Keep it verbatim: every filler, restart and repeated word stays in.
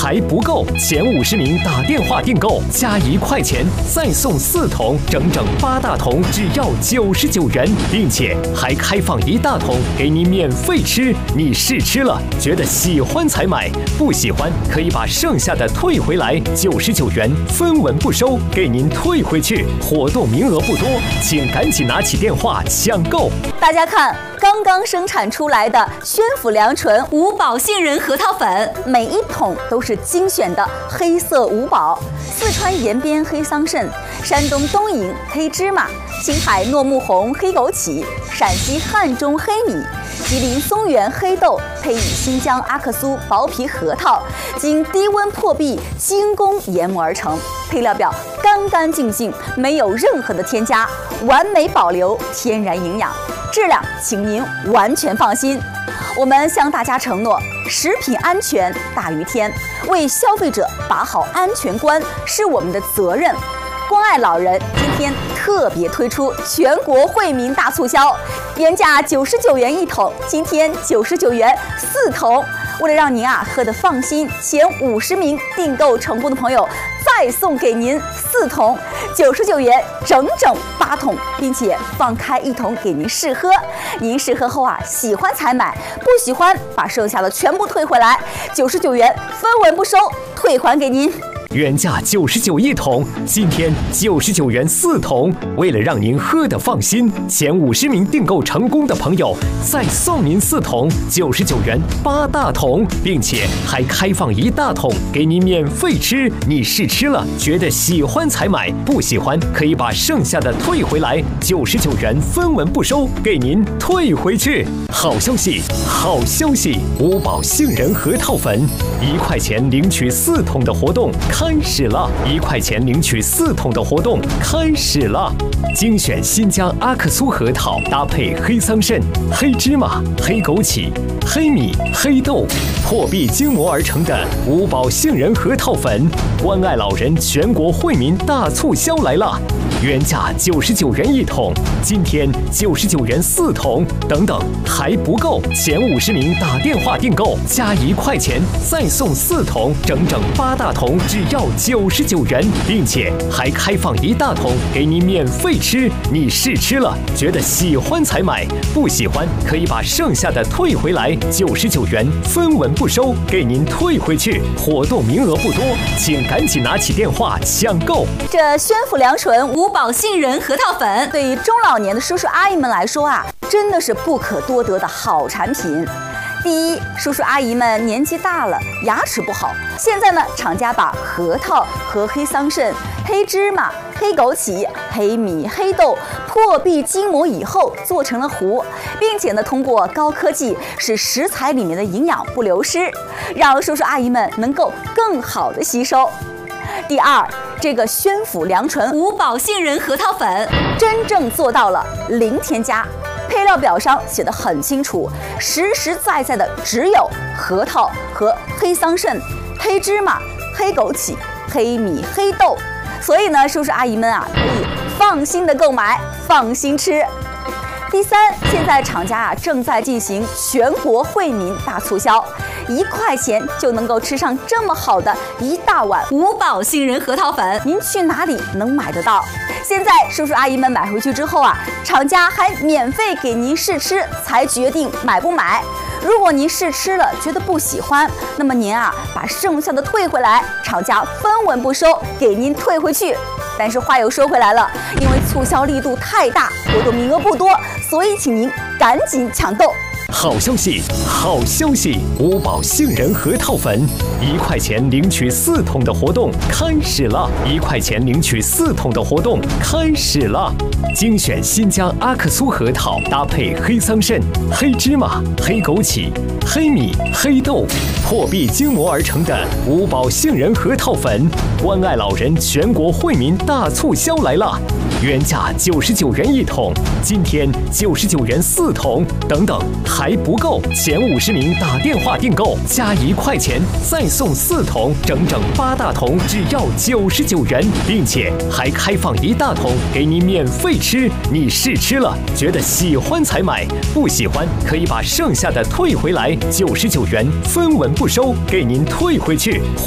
还不够，前五十名打电话订购加一块钱再送四桶，整整八大桶，只要九十九元，并且还开放一大桶给你免费吃。你试吃了，觉得喜欢才买，不喜欢可以把剩下的退回来，九十九元分文不收，给您退回去。活动名额不多，请赶紧拿起电话抢购。 大家看，刚刚生产出来的宣府良醇五宝杏仁核桃粉，每一桶都是精选的黑色五宝：四川延边黑桑葚、山东东营黑芝麻、青海糯木红黑枸杞、陕西汉中黑米、吉林松原黑豆，配以新疆阿克苏薄皮核桃，经低温破壁精工研磨而成。配料表干干净净，没有任何的添加，完美保留天然营养，质量请您完全放心。我们向大家承诺，食品安全大于天，为消费者把好安全关是我们的责任。关爱老人今天特别推出全国惠民大促销，原价九十九元一桶，今天九十九元四桶。为了让您啊喝得放心，前五十名订购成功的朋友再送给您四桶，九十九元整整八桶，并且放开一桶给您试喝。您试喝后啊，喜欢才买，不喜欢把剩下的全部退回来，九十九元分文不收，退还给您。 原价九十九一桶，今天九十九元四桶。为了让您喝得放心，前五十名订购成功的朋友再送您四桶，九十九元八大桶，并且还开放一大桶给您免费吃。你试吃了，觉得喜欢才买，不喜欢可以把剩下的退回来，九十九元分文不收，给您退回去。好消息，好消息！五宝杏仁核桃粉一块钱领取四桶的活动开始了，一块钱领取四桶的活动开始了。精选新疆阿克苏核桃，搭配黑桑葚、黑芝麻、黑枸杞、黑米、黑豆，破壁精磨而成的五宝杏仁核桃粉，关爱老人全国惠民大促销来了！原价九十九元一桶，今天九十九元四桶，等等还不够，前五十名打电话订购加一块钱再送四桶，整整八大桶，只要九十九元，并且还开放一大桶给你免费吃。你试吃了，觉得喜欢才买，不喜欢可以把剩下的退回来，九十九元分文不收，给您退回去。活动名额不多，请赶紧拿起电话抢购。 这宣府良醇五宝杏仁核桃粉，对于中老年的叔叔阿姨们来说啊，真的是不可多得的好产品。第一，叔叔阿姨们年纪大了，牙齿不好，现在呢，厂家把核桃和黑桑葚、黑芝麻、黑枸杞、黑米、黑豆破壁精磨以后做成了糊，并且呢，通过高科技使食材里面的营养不流失，让叔叔阿姨们能够更好的吸收。第二，这个宣府良醇五宝杏仁核桃粉真正做到了零添加。配料表上写得很清楚，实实在在的只有核桃和黑桑葚、黑芝麻、黑枸杞、黑米、黑豆，所以呢，叔叔阿姨们啊，可以放心的购买，放心吃。第三，现在厂家啊正在进行全国惠民大促销，一块钱就能够吃上这么好的一大碗五宝杏仁核桃粉，您去哪里能买得到？现在叔叔阿姨们买回去之后啊，厂家还免费给您试吃，才决定买不买。如果您试吃了觉得不喜欢，那么您啊把剩下的退回来，厂家分文不收，给您退回去。但是话又说回来了，因为促销力度太大，活动名额不多，所以请您赶紧抢购。 好消息，好消息！五宝杏仁核桃粉一块钱领取四桶的活动开始了，一块钱领取四桶的活动开始了。精选新疆阿克苏核桃，搭配黑桑葚、黑芝麻、黑枸杞、黑米、黑豆，破壁精磨而成的五宝杏仁核桃粉，关爱老人全国惠民大促销来了！原价九十九元一桶，今天九十九元四桶，等等还不够，前五十名打电话订购加一块钱再送四桶，整整八大桶，只要九十九元，并且还开放一大桶给你免费吃。你试吃了，觉得喜欢才买，不喜欢可以把剩下的退回来，九十九元分文不收，给您退回去。